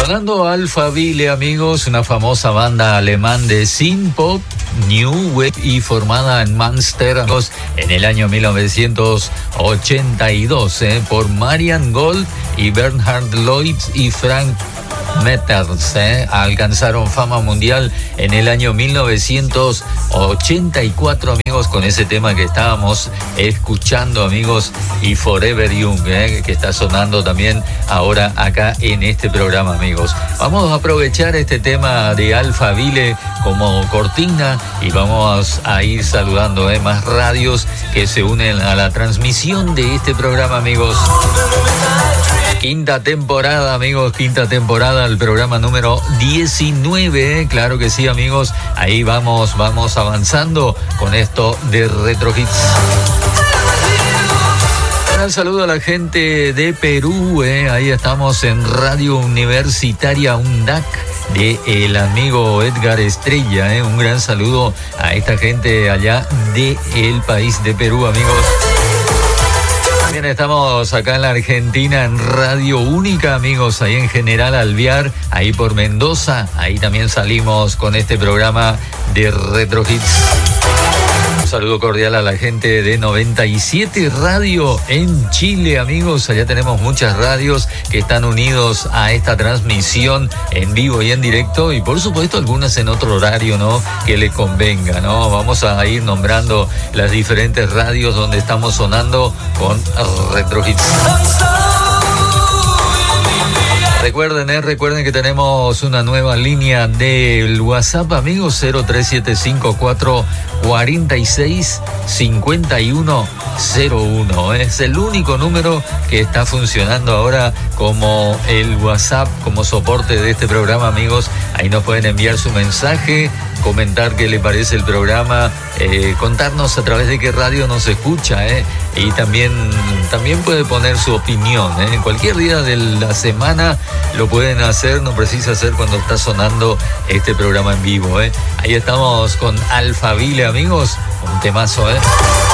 Sonando Alphaville, amigos, una famosa banda alemán de synth-pop, new wave y formada en Münster en el año 1982 por Marian Gold y Bernhard Lloyd y Frank Metters. Alcanzaron fama mundial en el año 1984, amigos, con ese tema que estábamos escuchando, amigos, y Forever Young, que está sonando también ahora acá en este programa, amigos. Vamos a aprovechar este tema de Alphaville como cortina y vamos a ir saludando más radios que se unen a la transmisión de este programa, amigos. Quinta temporada, amigos, quinta temporada, el programa número 19, claro que sí, amigos, ahí vamos avanzando con esto de Retro Hits. Un saludo a la gente de Perú, ahí estamos en Radio Universitaria UNDAC de el amigo Edgar Estrella, un gran saludo a esta gente allá del país de Perú, amigos. También estamos acá en la Argentina en Radio Única, amigos, ahí en General Alvear, ahí por Mendoza, ahí también salimos con este programa de Retro Hits. Un saludo cordial a la gente de 97 Radio en Chile, amigos. Allá tenemos muchas radios que están unidos a esta transmisión en vivo y en directo y por supuesto algunas en otro horario, ¿no?, que les convenga, ¿no? Vamos a ir nombrando las diferentes radios donde estamos sonando con Retro Hits. Recuerden que tenemos una nueva línea del WhatsApp, amigos, 03754465101. Es el único número que está funcionando ahora como el WhatsApp, como soporte de este programa, amigos. Ahí nos pueden enviar su mensaje, comentar qué le parece el programa, contarnos a través de qué radio nos escucha, y también puede poner su opinión, cualquier día de la semana lo pueden hacer, no precisa ser cuando está sonando este programa en vivo, Ahí estamos con Alphaville, amigos, un temazo,